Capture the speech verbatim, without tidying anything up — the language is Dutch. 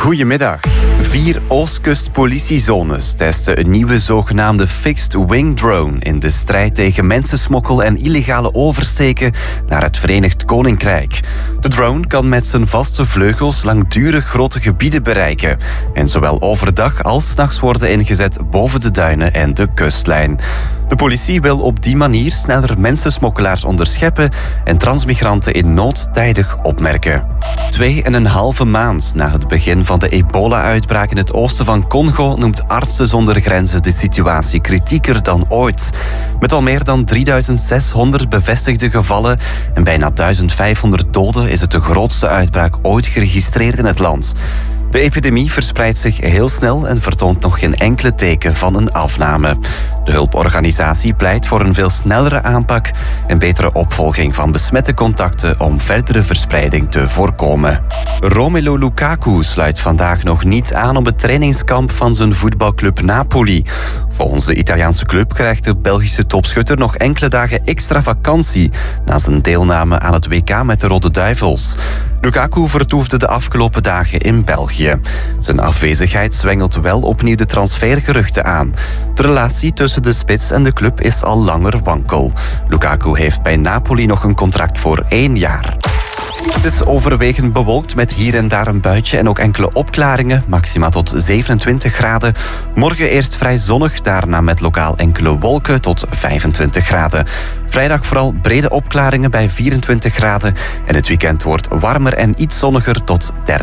Goedemiddag. Vier Oostkust-politiezones testen een nieuwe zogenaamde Fixed Wing Drone in de strijd tegen mensensmokkel en illegale oversteken naar het Verenigd Koninkrijk. De drone kan met zijn vaste vleugels langdurig grote gebieden bereiken en zowel overdag als 's nachts worden ingezet boven de duinen en de kustlijn. De politie wil op die manier sneller mensensmokkelaars onderscheppen en transmigranten in nood tijdig opmerken. Twee en een halve maand na het begin van de ebola-uitbraak in het oosten van Congo noemt Artsen zonder Grenzen de situatie kritieker dan ooit. Met al meer dan drieduizend zeshonderd bevestigde gevallen en bijna duizendvijfhonderd doden is het de grootste uitbraak ooit geregistreerd in het land. De epidemie verspreidt zich heel snel en vertoont nog geen enkele teken van een afname. De hulporganisatie pleit voor een veel snellere aanpak en betere opvolging van besmette contacten om verdere verspreiding te voorkomen. Romelu Lukaku sluit vandaag nog niet aan op het trainingskamp van zijn voetbalclub Napoli. Volgens de Italiaanse club krijgt de Belgische topschutter nog enkele dagen extra vakantie na zijn deelname aan het W K met de Rode Duivels. Lukaku vertoefde de afgelopen dagen in België. Zijn afwezigheid zwengelt wel opnieuw de transfergeruchten aan. De relatie tussen de spits en de club is al langer wankel. Lukaku heeft bij Napoli nog een contract voor één jaar. Het is overwegend bewolkt met hier en daar een buitje en ook enkele opklaringen, maxima tot zevenentwintig graden. Morgen eerst vrij zonnig, daarna met lokaal enkele wolken tot vijfentwintig graden. Vrijdag vooral brede opklaringen bij vierentwintig graden en het weekend wordt warmer en iets zonniger tot dertig.